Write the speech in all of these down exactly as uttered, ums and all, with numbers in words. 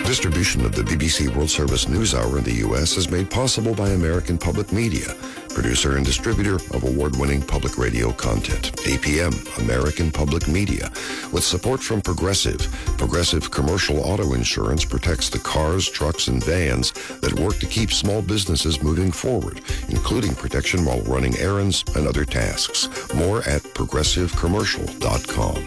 Distribution of the B B C World Service NewsHour in the U S is made possible by American Public Media, producer and distributor of award-winning public radio content. A P M, American Public Media, with support from Progressive. Progressive Commercial Auto Insurance protects the cars, trucks, and vans that work to keep small businesses moving forward, including protection while running errands and other tasks. More at progressive commercial dot com.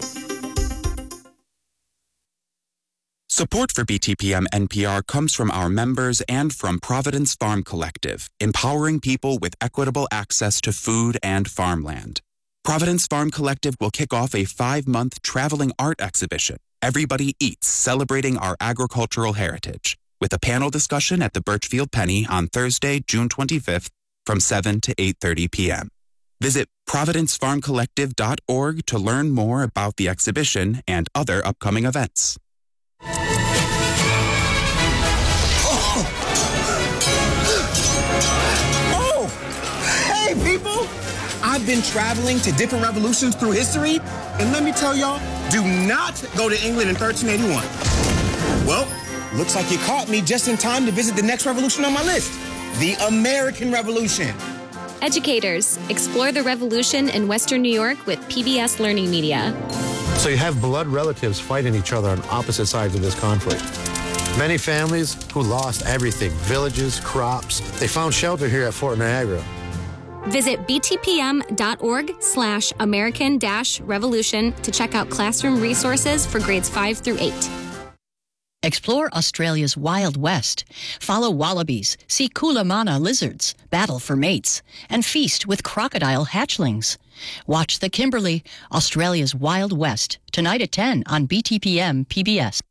Support for B T P M N P R comes from our members and from Providence Farm Collective, empowering people with equitable access to food and farmland. Providence Farm Collective will kick off a five-month traveling art exhibition, Everybody Eats, celebrating our agricultural heritage, with a panel discussion at the Birchfield Penny on Thursday, June twenty-fifth from seven to eight thirty p.m. Visit providence farm collective dot org to learn more about the exhibition and other upcoming events. Hey, people! I've been traveling to different revolutions through history, and let me tell y'all, do not go to England in thirteen eighty-one. Well, looks like you caught me just in time to visit the next revolution on my list, the American Revolution. Educators, explore the revolution in Western New York with P B S Learning Media. So you have blood relatives fighting each other on opposite sides of this conflict. Many families who lost everything, villages, crops, they found shelter here at Fort Niagara. Visit b t p m dot org slash American dash revolution to check out classroom resources for grades five through eight. Explore Australia's Wild West. Follow wallabies, see Coolamana lizards, battle for mates, and feast with crocodile hatchlings. Watch The Kimberley, Australia's Wild West, tonight at ten on B T P M P B S.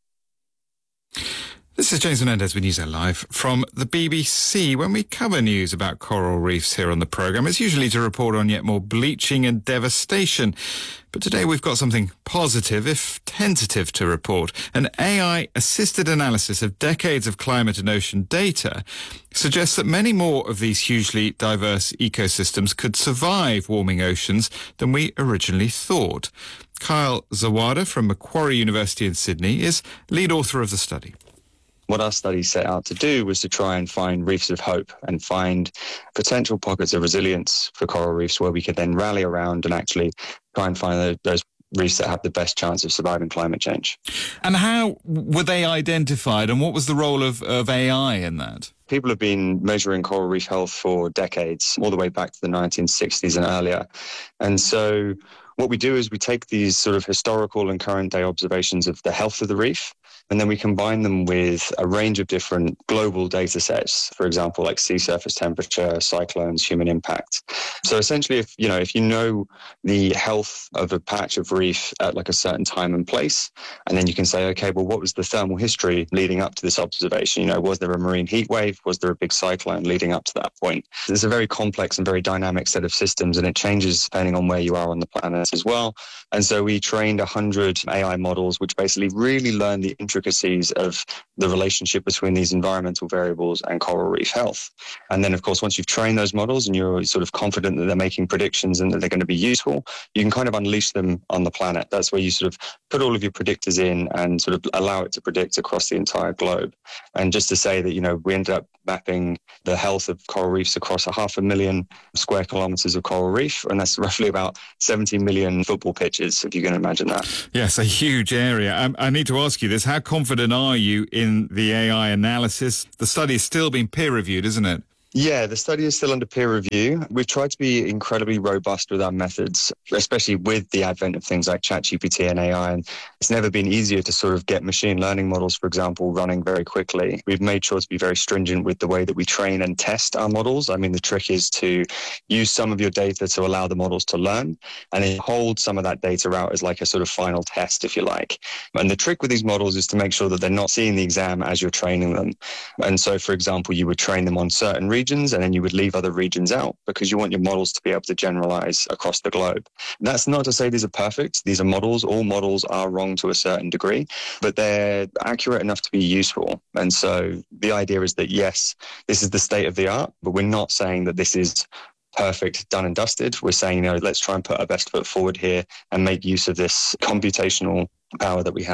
This is James Menendez with NewsHour Live from the B B C. When we cover news about coral reefs here on the programme, it's usually to report on yet more bleaching and devastation. But today we've got something positive, if tentative, to report. An A I-assisted analysis of decades of climate and ocean data suggests that many more of these hugely diverse ecosystems could survive warming oceans than we originally thought. Kyle Zawada from Macquarie University in Sydney is lead author of the study. What our study set out to do was to try and find reefs of hope and find potential pockets of resilience for coral reefs where we could then rally around and actually try and find those, those reefs that have the best chance of surviving climate change. And how were they identified, and what was the role of, of A I in that? People have been measuring coral reef health for decades, all the way back to the nineteen sixties and earlier. And so what we do is we take these sort of historical and current day observations of the health of the reef, and then we combine them with a range of different global data sets, for example, like sea surface temperature, cyclones, human impact. So essentially, if you know, if you know the health of a patch of reef at like a certain time and place, and then you can say, okay, well, what was the thermal history leading up to this observation? You know, was there a marine heat wave? Was there a big cyclone leading up to that point? It's a very complex and very dynamic set of systems, and it changes depending on where you are on the planet as well. And so we trained one hundred A I models, which basically really learn the intricacies of the relationship between these environmental variables and coral reef health. And then, of course, once you've trained those models and you're sort of confident that they're making predictions and that they're going to be useful, you can kind of unleash them on the planet. That's where you sort of put all of your predictors in and sort of allow it to predict across the entire globe. And just to say that, you know, we ended up mapping the health of coral reefs across a half a million square kilometres of coral reef, and that's roughly about seventy million football pitches, if you can imagine that. Yes, a huge area. Um, I need to ask you this. How confident are you in the A I analysis? The study is still being peer-reviewed, isn't it? Yeah, the study is still under peer review. We've tried to be incredibly robust with our methods, especially with the advent of things like ChatGPT and A I. And it's never been easier to sort of get machine learning models, for example, running very quickly. We've made sure to be very stringent with the way that we train and test our models. I mean, the trick is to use some of your data to allow the models to learn, and then hold some of that data out as like a sort of final test, if you like. And the trick with these models is to make sure that they're not seeing the exam as you're training them. And so, for example, you would train them on certain regions, regions and then you would leave other regions out because you want your models to be able to generalize across the globe. That's not to say these are perfect. These are models. All models are wrong to a certain degree, but they're accurate enough to be useful. And so the idea is that, yes, this is the state of the art, but we're not saying that this is perfect, done and dusted. We're saying, you know, let's try and put our best foot forward here and make use of this computational power that we have.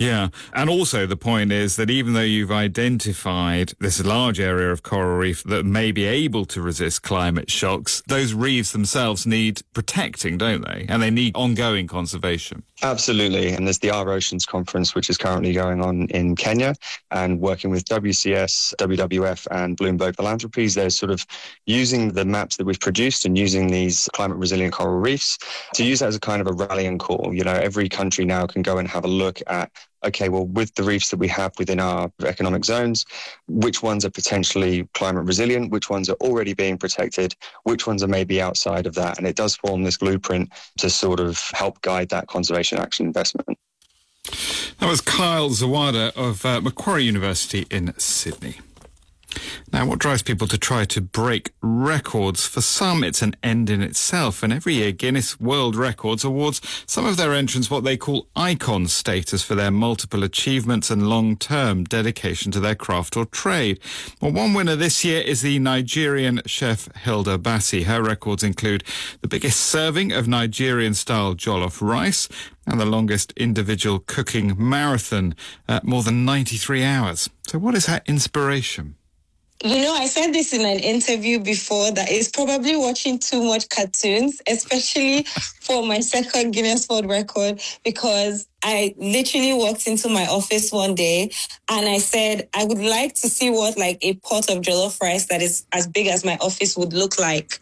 Yeah, and also the point is that even though you've identified this large area of coral reef that may be able to resist climate shocks, those reefs themselves need protecting, don't they? And they need ongoing conservation. Absolutely. And there's the Our Oceans Conference, which is currently going on in Kenya, and working with W C S, W W F and Bloomberg Philanthropies. They're sort of using the maps that we've produced and using these climate resilient coral reefs to use that as a kind of a rallying call. You know, every country now can go and have a look at, okay, well, with the reefs that we have within our economic zones, which ones are potentially climate resilient, which ones are already being protected, which ones are maybe outside of that. And it does form this blueprint to sort of help guide that conservation action investment. That was Kyle Zawada of uh, Macquarie University in Sydney. Now, what drives people to try to break records? For some, it's an end in itself, and every year Guinness World Records awards some of their entrants what they call icon status for their multiple achievements and long-term dedication to their craft or trade. Well, one winner this year is the Nigerian chef Hilda Bassi. Her records include the biggest serving of Nigerian-style jollof rice and the longest individual cooking marathon, uh, more than ninety-three hours. So what is her inspiration? You know, I said this in an interview before that it's probably watching too much cartoons, especially for my second Guinness World Record, because I literally walked into my office one day and I said, I would like to see what like a pot of jollof rice that is as big as my office would look like.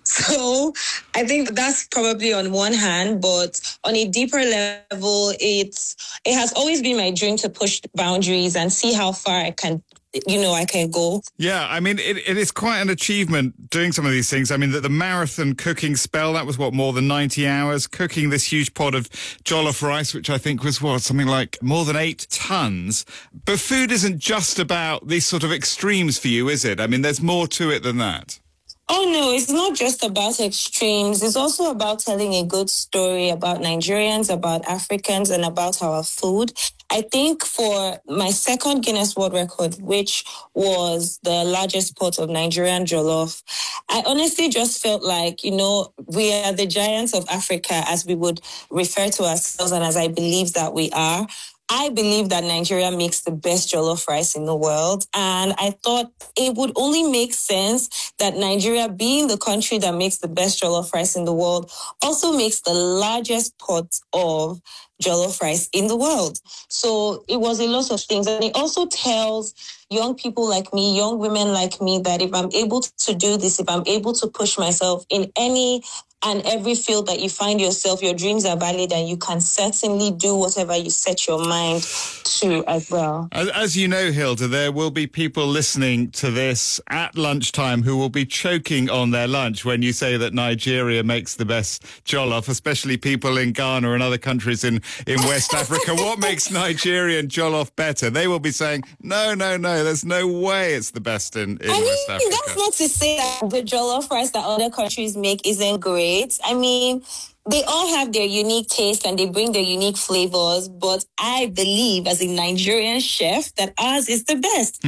So I think that's probably on one hand, but on a deeper level, it's it has always been my dream to push boundaries and see how far I can you know, I can go. Yeah, I mean, it, it is quite an achievement doing some of these things. I mean, the, the marathon cooking spell, that was, what, more than ninety hours? Cooking this huge pot of jollof rice, which I think was, what, something like more than eight tons. But food isn't just about these sort of extremes for you, is it? I mean, there's more to it than that. Oh, no, it's not just about extremes. It's also about telling a good story about Nigerians, about Africans, and about our food. I think for my second Guinness World Record, which was the largest pot of Nigerian jollof, I honestly just felt like, you know, we are the giants of Africa, as we would refer to ourselves, and as I believe that we are. I believe that Nigeria makes the best jollof rice in the world. And I thought it would only make sense that Nigeria, being the country that makes the best jollof rice in the world, also makes the largest pot of jollof rice in the world. So it was a lot of things. And it also tells young people like me, young women like me, that if I'm able to do this, if I'm able to push myself in any and every field that you find yourself, your dreams are valid and you can certainly do whatever you set your mind to as well. As, as you know, Hilda, there will be people listening to this at lunchtime who will be choking on their lunch when you say that Nigeria makes the best jollof, especially people in Ghana and other countries in, in West Africa. What makes Nigerian jollof better? They will be saying, no, no, no, there's no way it's the best in, in I mean, West Africa. That's not to say that the jollof rice that other countries make isn't great. I mean, they all have their unique taste and they bring their unique flavors, but I believe as a Nigerian chef that ours is the best.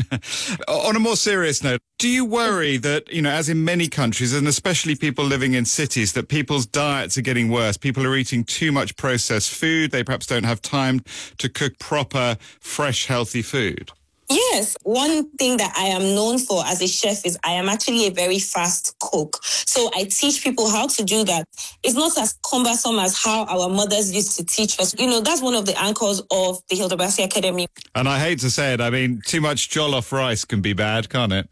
On a more serious note, do you worry that, you know, as in many countries, and especially people living in cities, that people's diets are getting worse? People are eating too much processed food. They perhaps don't have time to cook proper, fresh, healthy food. Yes. One thing that I am known for as a chef is I am actually a very fast cook. So I teach people how to do that. It's not as cumbersome as how our mothers used to teach us. You know, that's one of the anchors of the Hilda Bassi Academy. And I hate to say it, I mean, too much jollof rice can be bad, can't it?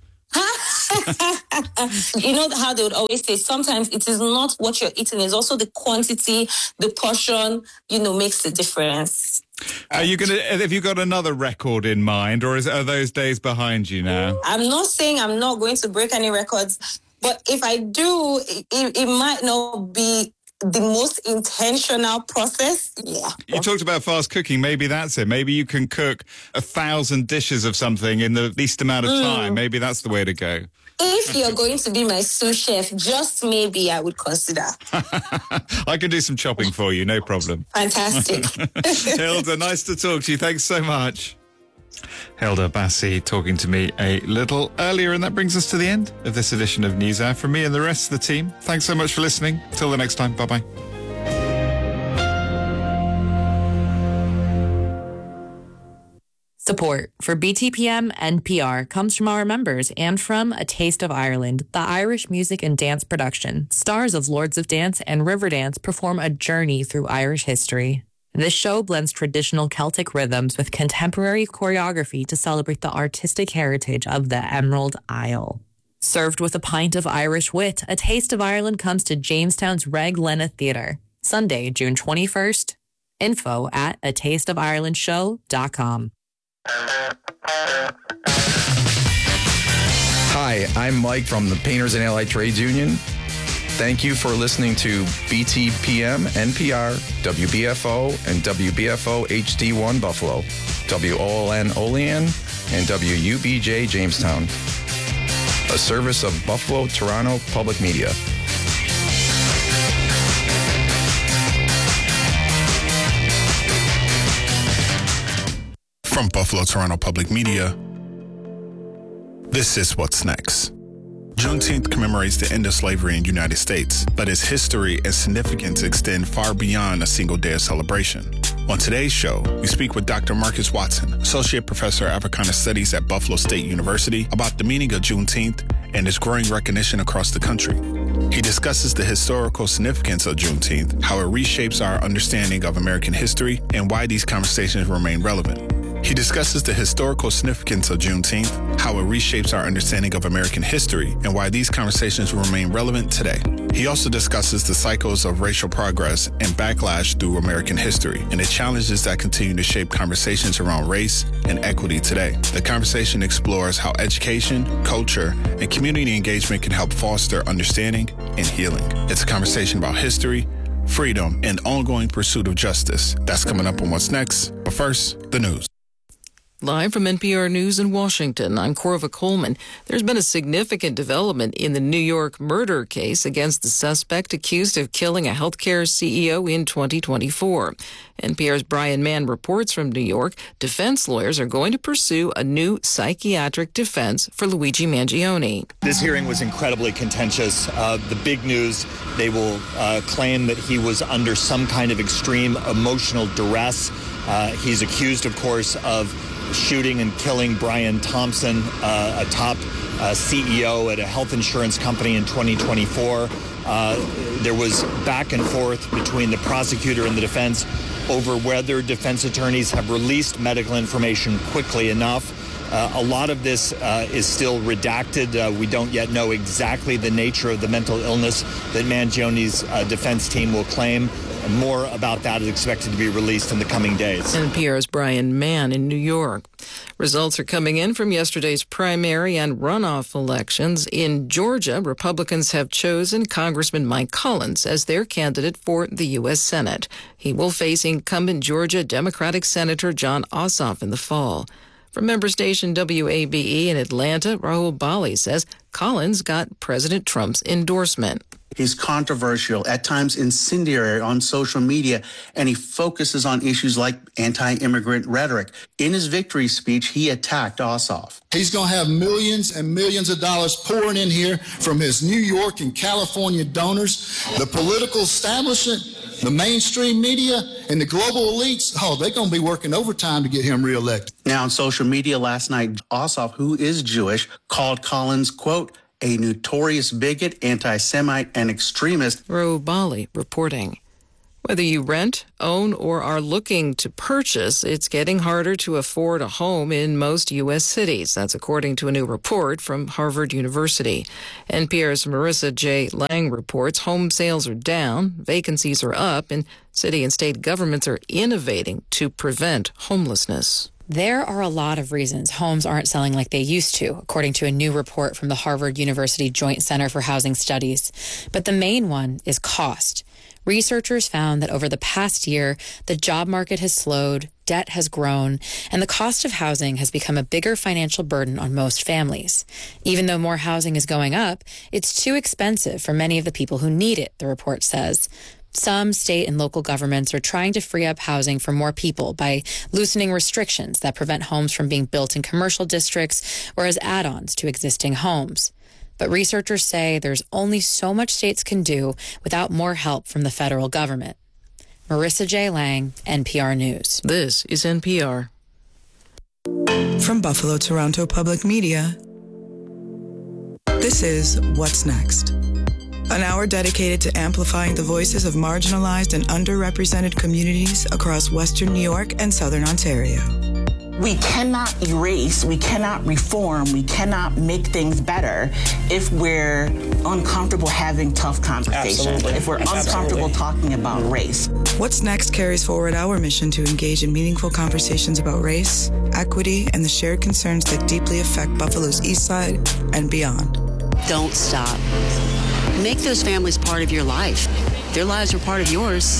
You know how they would always say, sometimes it is not what you're eating, it's also the quantity, the portion, you know, makes the difference. Are you gonna? Have you got another record in mind, or is are those days behind you now? I'm not saying I'm not going to break any records, but if I do, it, it might not be the most intentional process. Yeah. You talked about fast cooking. Maybe that's it. Maybe you can cook a thousand dishes of something in the least amount of time. Mm. Maybe that's the way to go. If you're going to be my sous chef, just maybe I would consider. I can do some chopping for you, no problem. Fantastic. Hilda, nice to talk to you. Thanks so much. Hilda Bassi talking to me a little earlier, and that brings us to the end of this edition of NewsHour. From me and the rest of the team, thanks so much for listening. Till the next time, bye-bye. Support for B T P M N P R comes from our members and from A Taste of Ireland, the Irish music and dance production. Stars of Lords of Dance and Riverdance perform a journey through Irish history. This show blends traditional Celtic rhythms with contemporary choreography to celebrate the artistic heritage of the Emerald Isle. Served with a pint of Irish wit, A Taste of Ireland comes to Jamestown's Reg Lenna Theatre, Sunday, June twenty-first. Info at a taste of ireland show dot com. Hi, I'm Mike from the Painters and Allied Trades Union. Thank you for listening to B T P M, N P R, W B F O, and W B F O H D one Buffalo, W O L N Olean, and W U B J Jamestown. A service of Buffalo Toronto Public Media. From Buffalo Toronto Public Media, this is What's Next. Juneteenth commemorates the end of slavery in the United States, but its history and significance extend far beyond a single day of celebration. On today's show, we speak with Doctor Marcus Watson, Associate Professor of Africana Studies at Buffalo State University, about the meaning of Juneteenth and its growing recognition across the country. He discusses the historical significance of Juneteenth, how it reshapes our understanding of American history, and why these conversations remain relevant. He discusses the historical significance of Juneteenth, how it reshapes our understanding of American history, and why these conversations will remain relevant today. He also discusses the cycles of racial progress and backlash through American history, and the challenges that continue to shape conversations around race and equity today. The conversation explores how education, culture, and community engagement can help foster understanding and healing. It's a conversation about history, freedom, and ongoing pursuit of justice. That's coming up on What's Next. But first, the news. Live from N P R News in Washington, I'm Corva Coleman. There's been a significant development in the New York murder case against the suspect accused of killing a healthcare C E O in twenty twenty-four. N P R's Brian Mann reports from New York. Defense lawyers are going to pursue a new psychiatric defense for Luigi Mangione. This hearing was incredibly contentious. Uh, the big news, they will uh, claim that he was under some kind of extreme emotional duress. Uh, he's accused, of course, of shooting and killing Brian Thompson, uh, a top uh, C E O at a health insurance company in twenty twenty-four. Uh, there was back and forth between the prosecutor and the defense over whether defense attorneys have released medical information quickly enough. Uh, a lot of this uh, is still redacted. Uh, we don't yet know exactly the nature of the mental illness that Mangione's uh, defense team will claim. More about that is expected to be released in the coming days. N P R's Brian Mann in New York. Results are coming in from yesterday's primary and runoff elections. In Georgia, Republicans have chosen Congressman Mike Collins as their candidate for the U S Senate. He will face incumbent Georgia Democratic Senator Jon Ossoff in the fall. From member station W A B E in Atlanta, Rahul Bali says Collins got President Trump's endorsement. He's controversial, at times incendiary on social media, and he focuses on issues like anti-immigrant rhetoric. In his victory speech, he attacked Ossoff. He's going to have millions and millions of dollars pouring in here from his New York and California donors. The political establishment, the mainstream media, and the global elites, oh, they're going to be working overtime to get him reelected. Now, on social media last night, Ossoff, who is Jewish, called Collins, quote, a notorious bigot, anti-Semite, and extremist. Rahul Bali reporting. Whether you rent, own, or are looking to purchase, it's getting harder to afford a home in most U S cities. That's according to a new report from Harvard University. N P R's Marissa J. Lang reports home sales are down, vacancies are up, and city and state governments are innovating to prevent homelessness. There are a lot of reasons homes aren't selling like they used to, according to a new report from the Harvard University Joint Center for Housing Studies. But the main one is cost. Researchers found that over the past year, the job market has slowed, debt has grown, and the cost of housing has become a bigger financial burden on most families. Even though more housing is going up, it's too expensive for many of the people who need it, the report says. Some state and local governments are trying to free up housing for more people by loosening restrictions that prevent homes from being built in commercial districts or as add-ons to existing homes. But researchers say there's only so much states can do without more help from the federal government. Marissa J. Lang, N P R News. This is N P R. From Buffalo Toronto Public Media, this is What's Next? An hour dedicated to amplifying the voices of marginalized and underrepresented communities across Western New York and Southern Ontario. We cannot erase, we cannot reform, we cannot make things better if we're uncomfortable having tough conversations, Absolutely. if we're Absolutely. uncomfortable talking about race. What's Next carries forward our mission to engage in meaningful conversations about race, equity, and the shared concerns that deeply affect Buffalo's East Side and beyond. Don't stop. Make those families part of your life. Their lives are part of yours.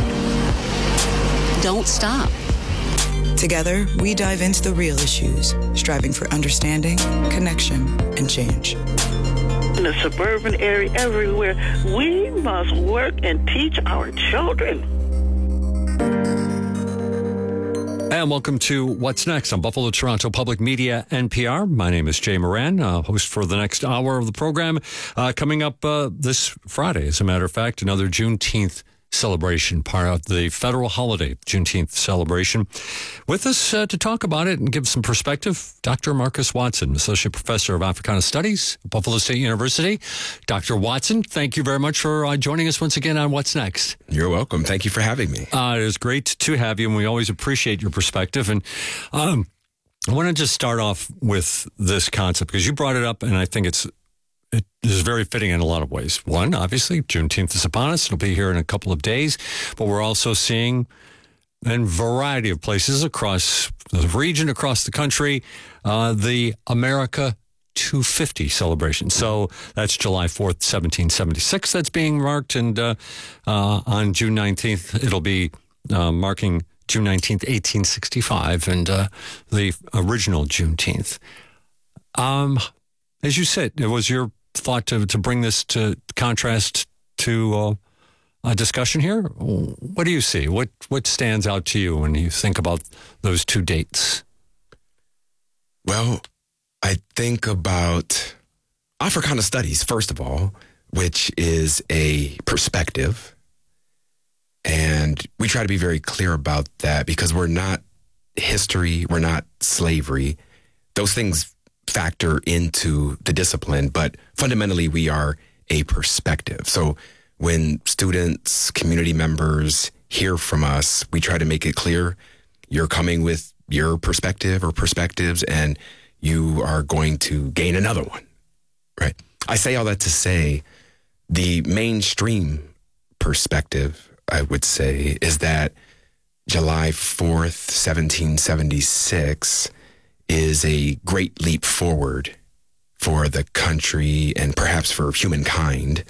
Don't stop. Together, we dive into the real issues, striving for understanding, connection, and change. In the suburban area, everywhere, we must work and teach our children. And welcome to What's Next on Buffalo Toronto Public Media N P R. My name is Jay Moran, uh, host for the next hour of the program. Uh, coming up uh, this Friday, as a matter of fact, another Juneteenth celebration, part of the federal holiday, Juneteenth celebration. With us uh, to talk about it and give some perspective, Doctor Marcus Watson, Associate Professor of Africana Studies at Buffalo State University. Doctor Watson, thank you very much for uh, joining us once again on What's Next. You're welcome. Thank you for having me. Uh, it is great to have you, and we always appreciate your perspective. And um, I want to just start off with this concept, because you brought it up, and I think it's It is very fitting in a lot of ways. One, obviously, Juneteenth is upon us. It'll be here in a couple of days. But we're also seeing in a variety of places across the region, across the country, uh, the America two fifty celebration. So that's July fourth, seventeen seventy-six that's being marked. And uh, uh, on June nineteenth, it'll be uh, marking June nineteenth, eighteen sixty-five, and uh, the original Juneteenth. Um, as you said, it was your thought to, to bring this to contrast to uh, a discussion here. What do you see? What what stands out to you when you think about those two dates? Well, I think about Africana Studies, first of all, which is a perspective. And we try to be very clear about that, because we're not history, we're not slavery. Those things factor into the discipline, but fundamentally we are a perspective. So when students, community members hear from us, we try to make it clear you're coming with your perspective or perspectives, and you are going to gain another one, right? I say all that to say the mainstream perspective, I would say, is that July fourth, seventeen seventy-six is a great leap forward for the country and perhaps for humankind.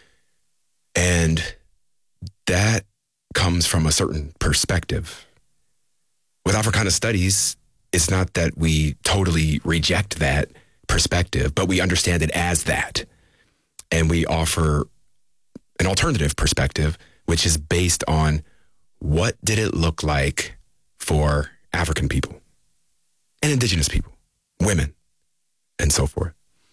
And that comes from a certain perspective. With Africana Studies, it's not that we totally reject that perspective, but we understand it as that. And we offer an alternative perspective, which is based on what did it look like for African people and indigenous people, women, and so forth.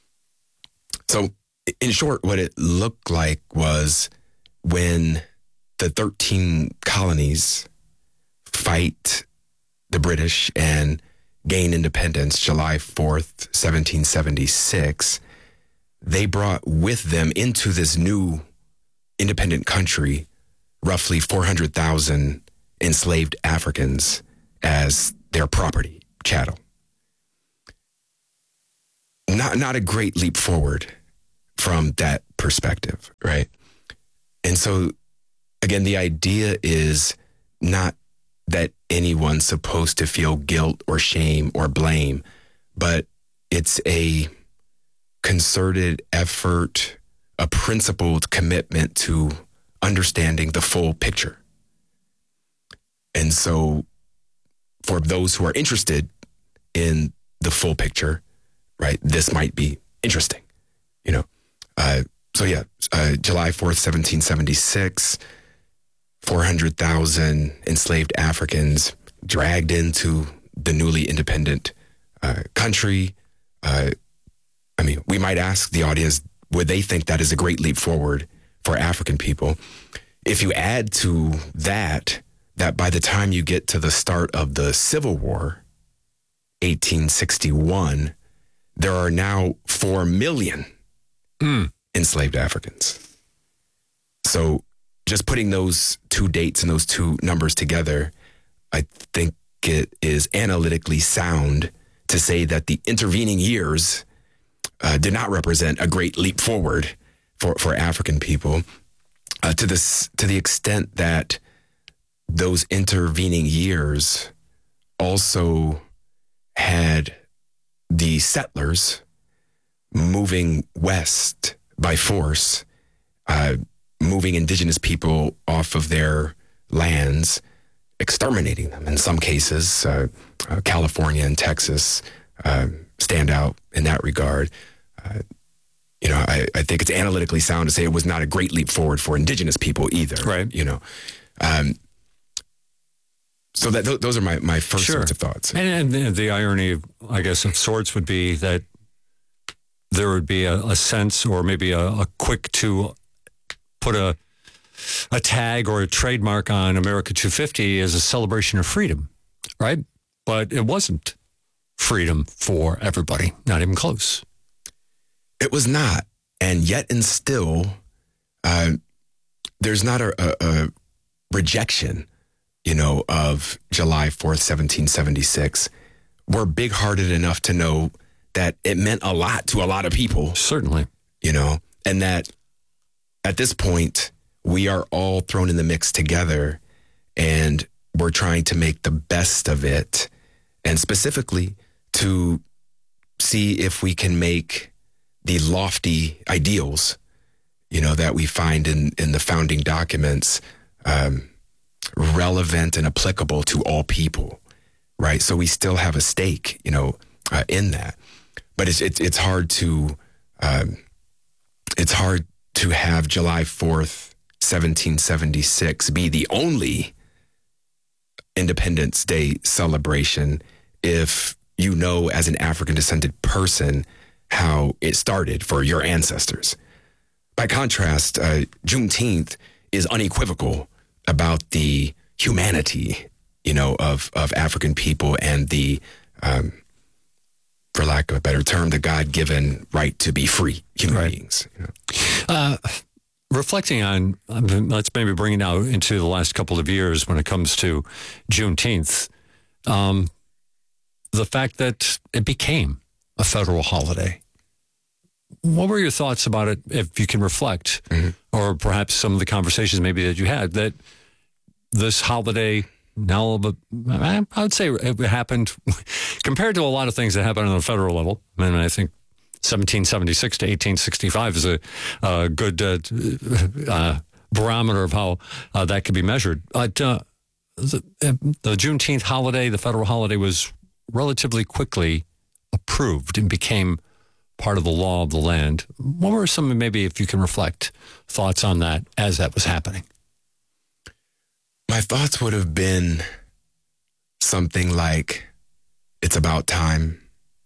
So, in short, what it looked like was when the thirteen colonies fight the British and gain independence July fourth, seventeen seventy-six, they brought with them into this new independent country roughly four hundred thousand enslaved Africans as their property, chattel. Not not a great leap forward from that perspective, right? And so, again, the idea is not that anyone's supposed to feel guilt or shame or blame, but it's a concerted effort, a principled commitment to understanding the full picture. And so for those who are interested in the full picture, right, this might be interesting, you know. Uh, so yeah, uh, July fourth, seventeen seventy-six, four hundred thousand enslaved Africans dragged into the newly independent uh, country. Uh, I mean, we might ask the audience, would they think that is a great leap forward for African people? If you add to that, that by the time you get to the start of the Civil War, eighteen sixty-one, there are now four million mm. enslaved Africans. So just putting those two dates and those two numbers together, I think it is analytically sound to say that the intervening years uh, did not represent a great leap forward for, for African people, uh, to this to the extent that those intervening years also had the settlers moving west by force, uh, moving indigenous people off of their lands, exterminating them. In some cases, uh, uh, California and Texas uh, stand out in that regard. Uh, you know, I, I think it's analytically sound to say it was not a great leap forward for indigenous people either. Right. You know, um, so that th- those are my, my first sure. sorts of thoughts. And, and the irony, I guess, of sorts would be that there would be a, a sense, or maybe a, a quick to put a a tag or a trademark on America two fifty as a celebration of freedom, right? But it wasn't freedom for everybody, not even close. It was not. And yet and still, uh, there's not a, a, a rejection, you know, of July fourth, seventeen seventy-six. We're big-hearted enough to know that it meant a lot to a lot of people. Certainly. You know, and that at this point, we are all thrown in the mix together, and we're trying to make the best of it, and specifically to see if we can make the lofty ideals, you know, that we find in, in the founding documents um, relevant and applicable to all people, right? So we still have a stake, you know, uh, in that. But it's it's, it's hard to um, it's hard to have July fourth, seventeen seventy-six be the only Independence Day celebration if you know, as an African descended person, how it started for your ancestors. By contrast, uh, Juneteenth is unequivocal about the humanity, you know, of, of African people and the, um, for lack of a better term, the God-given right to be free human right. beings. You know? uh, reflecting on, um, let's maybe bring it out into the last couple of years when it comes to Juneteenth, um, the fact that it became a federal holiday. What were your thoughts about it, if you can reflect, mm-hmm. or perhaps some of the conversations maybe that you had, that this holiday now, I would say it happened compared to a lot of things that happened on the federal level. I mean, I think seventeen seventy-six to eighteen sixty-five is a, a good uh, uh, barometer of how uh, that could be measured. But uh, the, the Juneteenth holiday, the federal holiday, was relatively quickly approved and became part of the law of the land. What were some, maybe if you can reflect, thoughts on that as that was happening? My thoughts would have been something like, it's about time.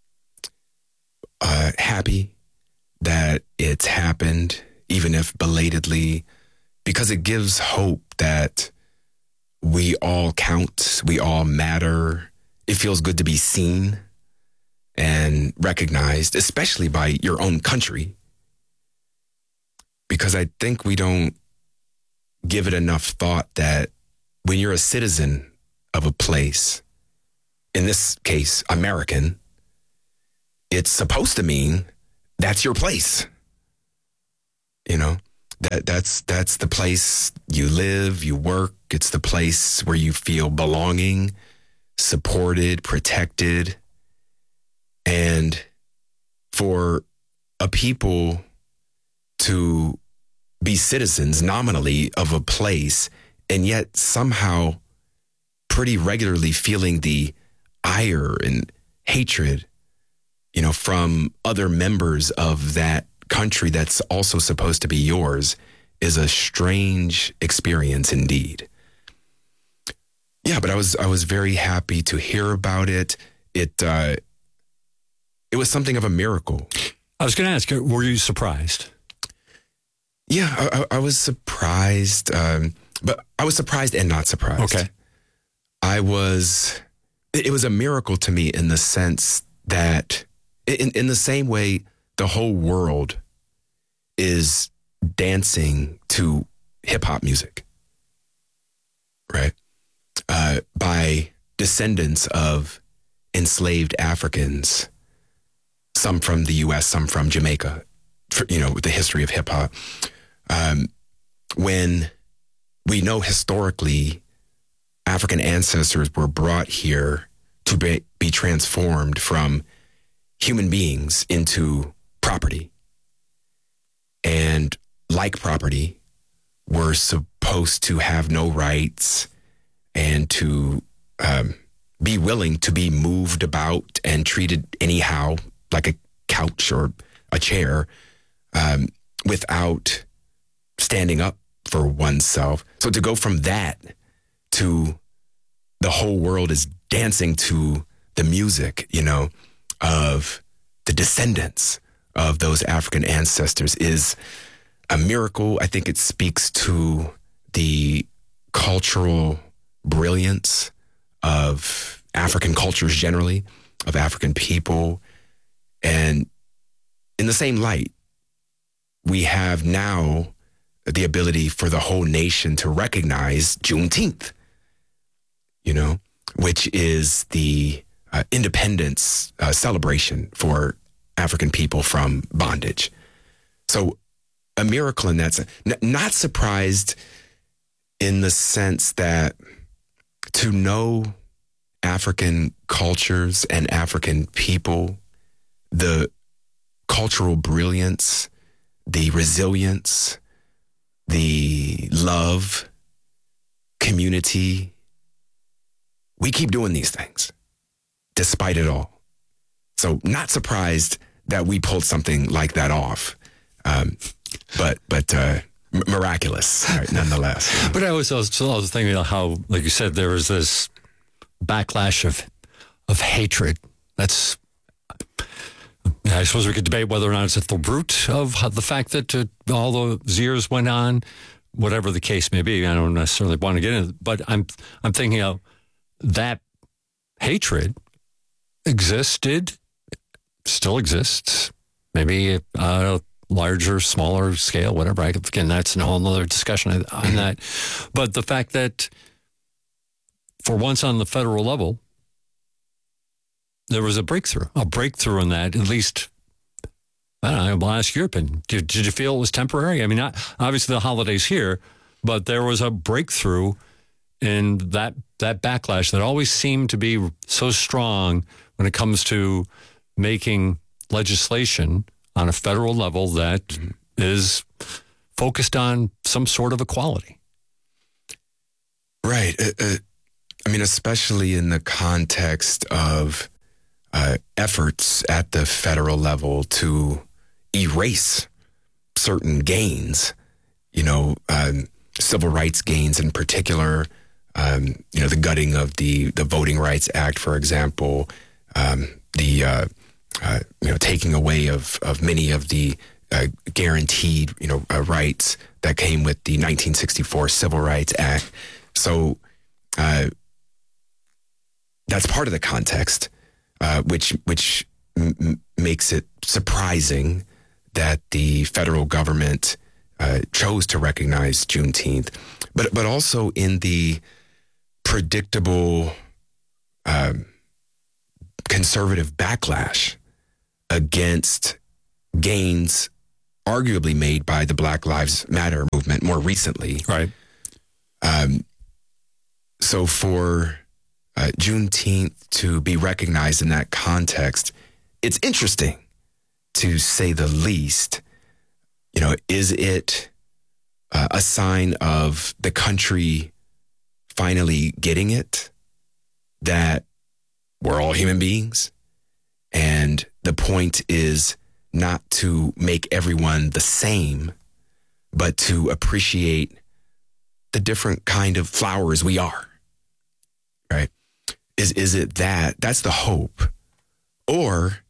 Uh, happy that it's happened, even if belatedly, because it gives hope that we all count, we all matter. It feels good to be seen and recognized, especially by your own country, because I think we don't give it enough thought that when you're a citizen of a place, in this case, American, it's supposed to mean that's your place. You know, that that's that's the place you live, you work. It's the place where you feel belonging, supported, protected. And for a people to be citizens nominally of a place, and yet somehow pretty regularly feeling the ire and hatred, you know, from other members of that country that's also supposed to be yours, is a strange experience indeed. Yeah, but I was I was very happy to hear about it. It uh, it was something of a miracle. I was going to ask, were you surprised? Yeah, I, I was surprised, um, but I was surprised and not surprised. Okay. I was, it, it was a miracle to me in the sense that in, in the same way the whole world is dancing to hip hop music, right? Uh, by descendants of enslaved Africans, some from the U S, some from Jamaica, for, you know, with the history of hip hop. Um, when we know historically African ancestors were brought here to be, be transformed from human beings into property. And like property, were supposed to have no rights and to um, be willing to be moved about and treated anyhow, like a couch or a chair, um, without standing up for oneself. So to go from that to the whole world is dancing to the music, you know, of the descendants of those African ancestors is a miracle. I think it speaks to the cultural brilliance of African cultures generally, of African people. And in the same light, we have now the ability for the whole nation to recognize Juneteenth, you know, which is the uh, independence uh, celebration for African people from bondage. So a miracle in that sense. N- not surprised in the sense that to know African cultures and African people, the cultural brilliance, the resilience, the love, community, we keep doing these things despite it all. So not surprised that we pulled something like that off. Um, but but uh, m- miraculous, right, nonetheless. But I was, I was I was thinking about how, like you said, there was this backlash of of hatred. That's, I suppose we could debate whether or not it's at the root of how, the fact that uh, all those years went on, whatever the case may be. I don't necessarily want to get into it, but I'm I'm thinking of that hatred existed, still exists, maybe uh, larger, smaller scale, whatever. I, again, that's a whole other discussion on that. But the fact that for once on the federal level, there was a breakthrough, a breakthrough in that, at least, I don't know, I'll ask your opinion. Did, did you feel it was temporary? I mean, not, obviously the holidays here, but there was a breakthrough in that that backlash that always seemed to be so strong when it comes to making legislation on a federal level that mm-hmm. is focused on some sort of equality. Right. Uh, uh, I mean, especially in the context of uh, efforts at the federal level to erase certain gains, you know, um, civil rights gains in particular, um, you know, the gutting of the, the Voting Rights Act, for example, um, the, uh, uh, you know, taking away of, of many of the uh, guaranteed, you know, uh, rights that came with the nineteen sixty-four Civil Rights Act. So uh, that's part of the context, uh, which which m- makes it surprising that the federal government uh, chose to recognize Juneteenth, but but also in the predictable um, conservative backlash against gains arguably made by the Black Lives Matter movement more recently. Right. Um, so for uh, Juneteenth to be recognized in that context, it's interesting, to say the least. You know, is it uh, a sign of the country finally getting it that we're all human beings? And the point is not to make everyone the same, but to appreciate the different kind of flowers we are, right? Is is it that? That's the hope. Or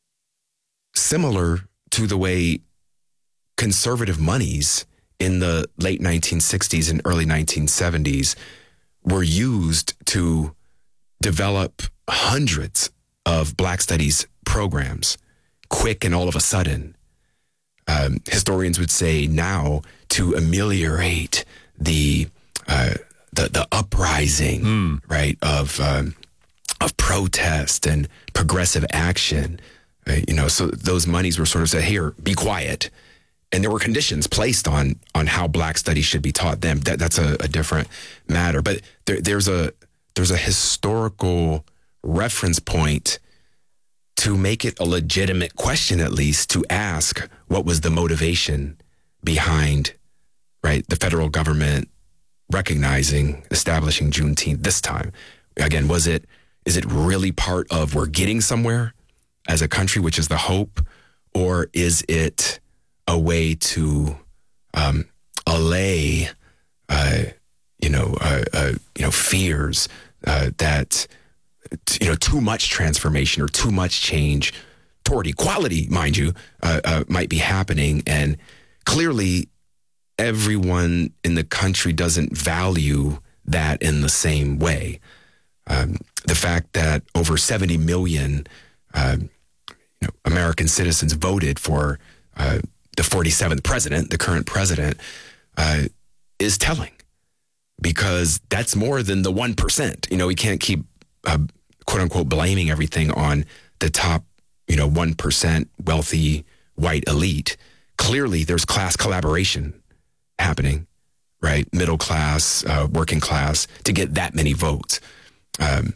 similar to the way conservative monies in the late nineteen sixties and early nineteen seventies were used to develop hundreds of Black Studies programs, quick and all of a sudden. Um, historians would say now to ameliorate the uh, the, the uprising, mm. right, of um, of protest and progressive action. Right? You know, so those monies were sort of said, here, be quiet. And there were conditions placed on on how Black Studies should be taught them. That, that's a, a different matter. But there, there's a there's a historical reference point to make it a legitimate question, at least, to ask what was the motivation behind, right, the federal government recognizing, establishing Juneteenth this time. Again, was it, is it really part of we're getting somewhere as a country, which is the hope, or is it a way to um, allay, uh, you know, uh, uh, you know, fears uh, that, you know, too much transformation or too much change toward equality, mind you, uh, uh, might be happening. And clearly everyone in the country doesn't value that in the same way. Um, the fact that over seventy million uh, you know, American citizens voted for uh, the forty-seventh president, the current president, uh, is telling, because that's more than the one percent. You know, we can't keep uh, quote unquote blaming everything on the top, you know, one percent wealthy white elite. Clearly there's class collaboration happening, right? Middle class, uh, working class, to get that many votes. Um,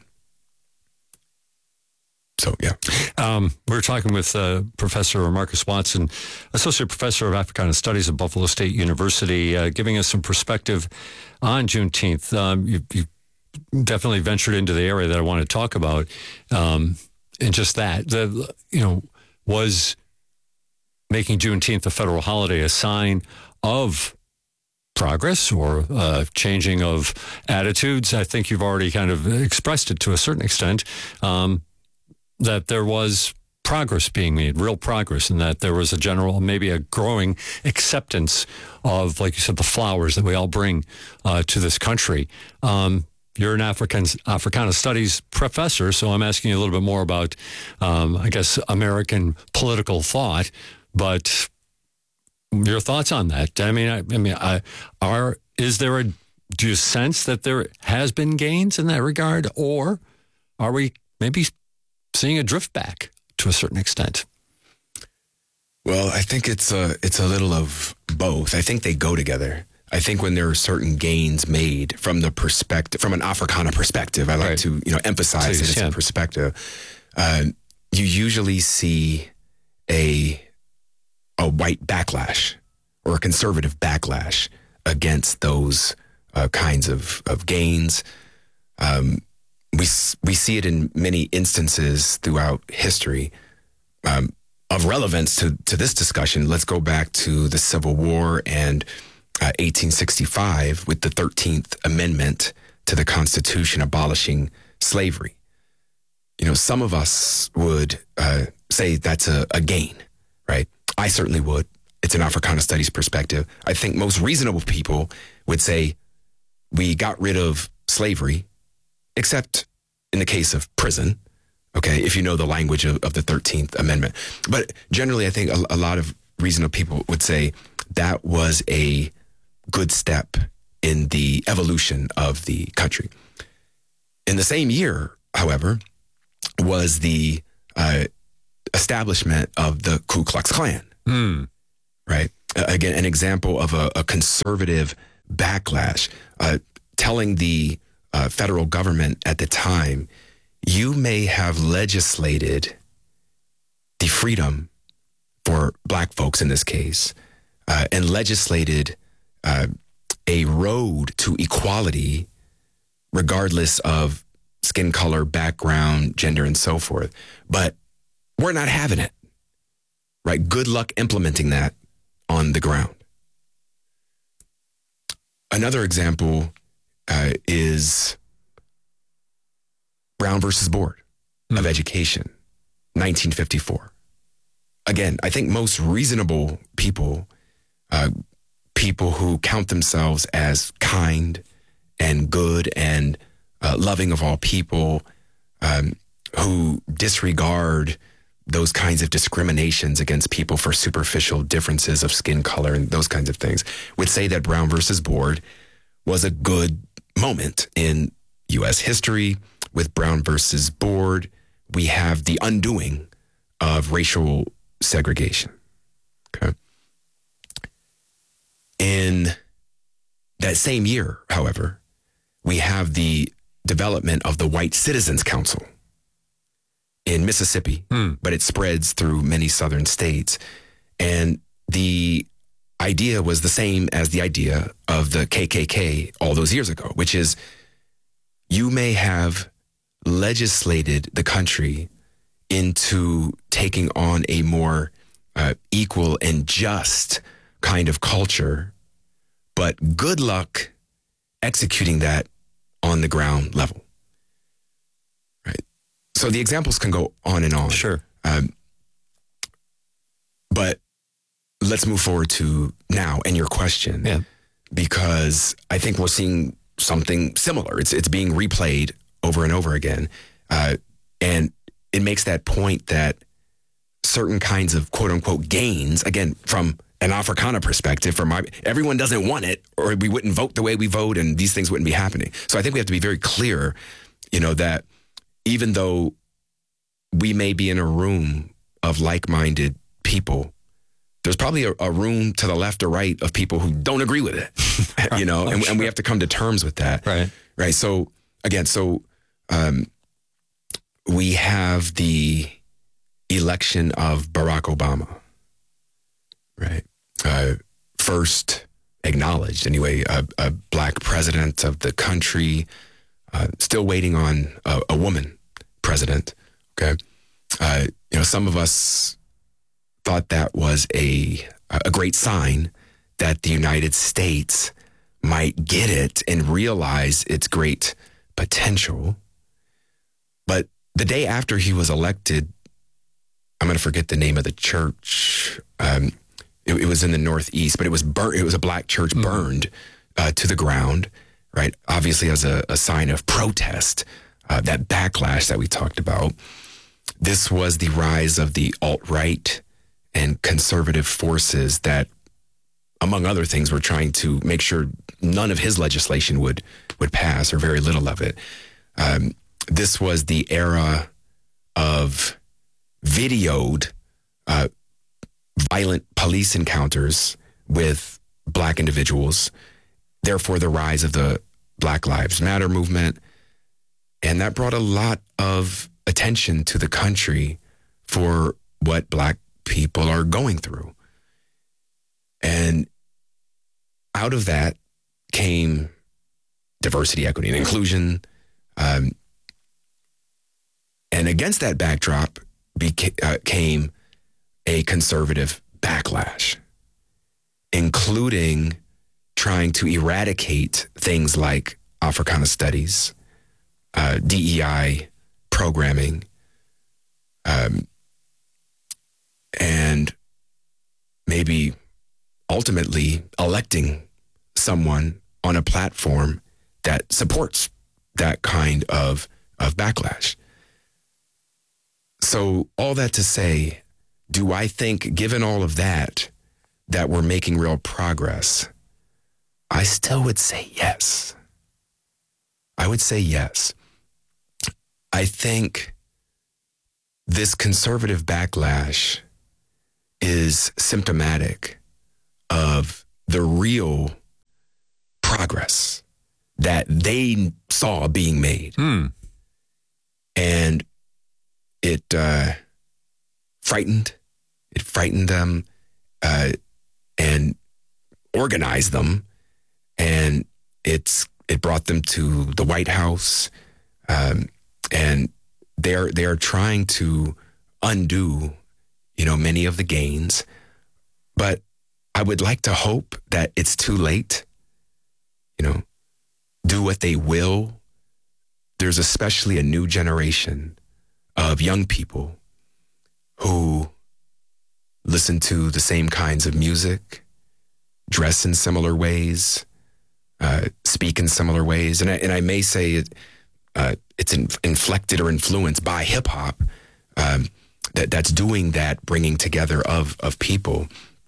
so, yeah. Um, we were talking with uh, Professor Marcus Watson, Associate Professor of Africana Studies at Buffalo State University, uh, giving us some perspective on Juneteenth. Um, you, you definitely ventured into the area that I want to talk about. Um, and just that, the, you know, was making Juneteenth a federal holiday a sign of progress or uh, changing of attitudes? I think you've already kind of expressed it to a certain extent, um, that there was progress being made, real progress, and that there was a general, maybe a growing acceptance of, like you said, the flowers that we all bring uh, to this country. Um, You're an African Africana Studies professor, so I'm asking you a little bit more about, um, I guess, American political thought. But your thoughts on that? I mean, I, I mean, I, are is there a? Do you sense that there has been gains in that regard, or are we maybe seeing a drift back to a certain extent? Well, I think it's a it's a little of both. I think they go together. I think when there are certain gains made from the perspective, from an Africana perspective, I like right. to, you know, emphasize Please, that it's yeah. a perspective. Uh, you usually see a a white backlash or a conservative backlash against those uh, kinds of, of gains. Um, we we see it in many instances throughout history. Um, of relevance to, to this discussion, let's go back to the Civil War and Uh, eighteen sixty-five with the thirteenth Amendment to the Constitution abolishing slavery. You know, some of us would uh, say that's a, a gain, right? I certainly would. It's an Africana Studies perspective. I think most reasonable people would say we got rid of slavery, except in the case of prison, okay, if you know the language of, of the thirteenth Amendment. But generally, I think a, a lot of reasonable people would say that was a good step in the evolution of the country. In the same year, however, was the uh, establishment of the Ku Klux Klan, mm. right? Uh, again, an example of a, a conservative backlash, uh, telling the uh, federal government at the time, you may have legislated the freedom for black folks in this case, uh, and legislated Uh, a road to equality regardless of skin color, background, gender, and so forth. But we're not having it, right? Good luck implementing that on the ground. Another example uh, is Brown versus Board mm. of Education, nineteen fifty-four. Again, I think most reasonable people uh, people who count themselves as kind and good and uh, loving of all people, um, who disregard those kinds of discriminations against people for superficial differences of skin color and those kinds of things would say that Brown versus Board was a good moment in U S history. With Brown versus Board, we have the undoing of racial segregation. Okay. In that same year, however, we have the development of the White Citizens Council in Mississippi, hmm. but it spreads through many southern states. And the idea was the same as the idea of the K K K all those years ago, which is you may have legislated the country into taking on a more uh, equal and just kind of culture, but good luck executing that on the ground level. Right. So the examples can go on and on. Sure. Um, but let's move forward to now and your question. Yeah. Because I think we're seeing something similar. It's it's being replayed over and over again. Uh, and it makes that point that certain kinds of quote unquote gains, again, from an Africana perspective, from my, everyone doesn't want it, or we wouldn't vote the way we vote and these things wouldn't be happening. So I think we have to be very clear, you know, that even though we may be in a room of like-minded people, there's probably a, a room to the left or right of people who don't agree with it, you know, and, and we have to come to terms with that. Right. Right. So again, so um, we have the election of Barack Obama, right? Uh, first acknowledged, anyway, a, a black president of the country, uh, still waiting on a, a woman president. Okay. Uh, you know, some of us thought that was a a great sign that the United States might get it and realize its great potential. But the day after he was elected, I'm going to forget the name of the church. Um, it, it was in the Northeast, but it was burnt. It was a black church mm. burned uh, to the ground, right? Obviously as a, a sign of protest, uh, that backlash that we talked about. This was the rise of the alt-right and conservative forces that, among other things, were trying to make sure none of his legislation would would pass, or very little of it. Um, this was the era of videoed uh, violent police encounters with black individuals, therefore the rise of the Black Lives Matter movement. And that brought a lot of attention to the country for what black people are going through. And out of that came diversity, equity, and inclusion. Um, and against that backdrop beca- uh, came a conservative backlash, including trying to eradicate things like Africana studies, uh, D E I programming, um, and maybe ultimately electing someone on a platform that supports that kind of, of backlash. So all that to say, do I think, given all of that, that we're making real progress? I still would say yes. I would say yes. I think this conservative backlash is symptomatic of the real progress that they saw being made. Hmm. And it uh, frightened, it frightened them uh, and organized them. And it's it brought them to the White House. Um, and they're they're trying to undo, you know, many of the gains. But I would like to hope that it's too late. You know, do what they will. There's especially a new generation of young people who listen to the same kinds of music, dress in similar ways, uh, speak in similar ways. And I, and I may say it, uh, it's in, inflected or influenced by hip hop, um, that that's doing that bringing together of of people.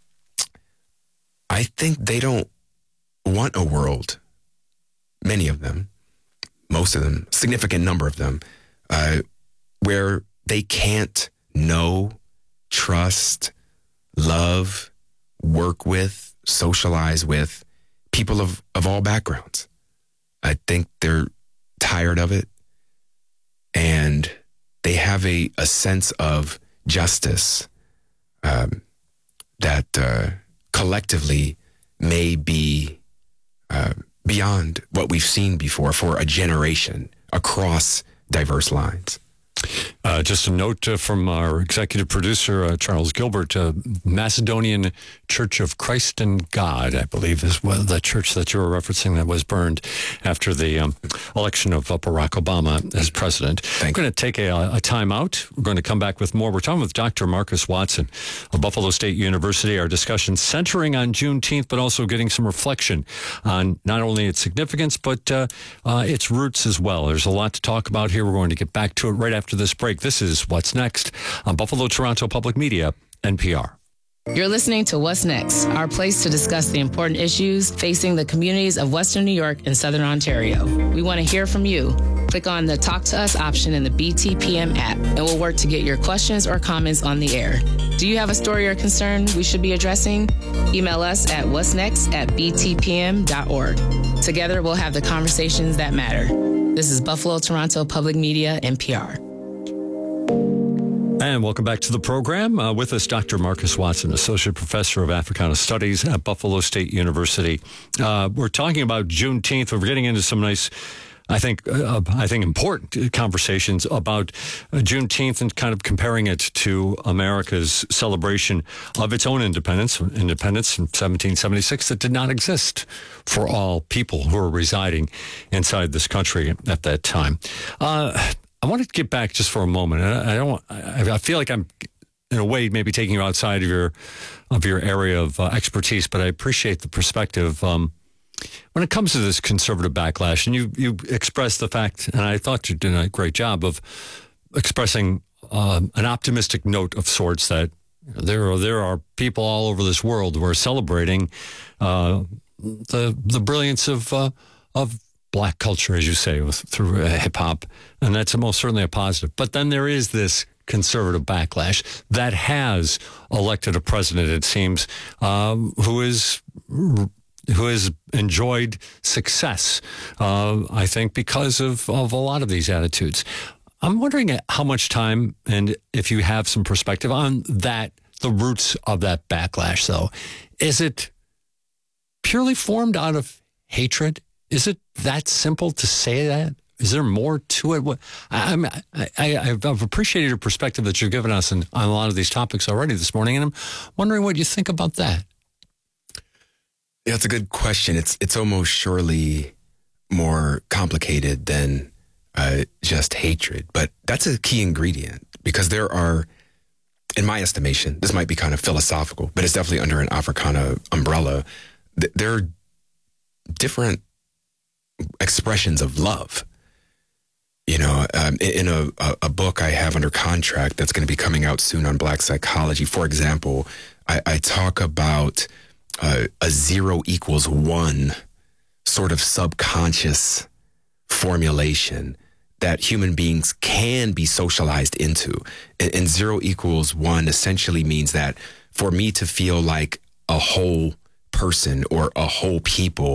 I think they don't want a world, many of them, most of them, significant number of them, uh, where they can't know, trust, love, work with, socialize with people of, of all backgrounds. I think they're tired of it, and they have a, a sense of justice um, that uh, collectively may be uh, beyond what we've seen before for a generation across diverse lines. Uh, just a note uh, from our executive producer, uh, Charles Gilbert, uh, Macedonian Church of Christ and God, I believe, is well, the church that you were referencing that was burned after the um, election of uh, Barack Obama as president. Thank We're going to take a, a time out. We're going to come back with more. We're talking with Doctor Marcus Watson of Buffalo State University. Our discussion centering on Juneteenth, but also getting some reflection on not only its significance, but uh, uh, its roots as well. There's a lot to talk about here. We're going to get back to it right after this break. This is What's Next on Buffalo Toronto Public Media, N P R. You're listening to What's Next, our place to discuss the important issues facing the communities of Western New York and Southern Ontario. We want to hear from you. Click on the Talk to Us option in the B T P M app, and we'll work to get your questions or comments on the air. Do you have a story or concern we should be addressing? Email us at what's next at b t p m dot org. Together, we'll have the conversations that matter. This is Buffalo Toronto Public Media, N P R. And welcome back to the program. Uh, with us, Doctor Marcus Watson, Associate Professor of Africana Studies at Buffalo State University. Uh, we're talking about Juneteenth. We're getting into some nice, I think, uh, I think important conversations about uh, Juneteenth and kind of comparing it to America's celebration of its own independence, independence in seventeen seventy-six that did not exist for all people who were residing inside this country at that time. Uh, I want to get back just for a moment. I don't. I feel like I'm, in a way, maybe taking you outside of your of your area of uh, expertise, but I appreciate the perspective. Um, when it comes to this conservative backlash, and you you expressed the fact, and I thought you did a great job of expressing um, an optimistic note of sorts that there are there are people all over this world who are celebrating uh, the the brilliance of uh, of. Black culture, as you say, with, through uh, hip hop, and that's most certainly a positive. But then there is this conservative backlash that has elected a president, it seems, uh, who is who has enjoyed success. Uh, I think because of of a lot of these attitudes. I'm wondering how much time, and if you have some perspective on that, the roots of that backlash. Though, is it purely formed out of hatred? Is it that simple to say that? Is there more to it? What, I, I'm, I, I, I've appreciated your perspective that you've given us on, on a lot of these topics already this morning, and I'm wondering what you think about that. Yeah, it's a good question. It's it's almost surely more complicated than uh, just hatred, but that's a key ingredient because there are, in my estimation, this might be kind of philosophical, but it's definitely under an Africana umbrella. Th- there are different expressions of love. You know, um, in a, a book I have under contract that's going to be coming out soon on Black psychology, for example, I, I talk about uh, a zero equals one sort of subconscious formulation that human beings can be socialized into. And, and zero equals one essentially means that for me to feel like a whole person or a whole people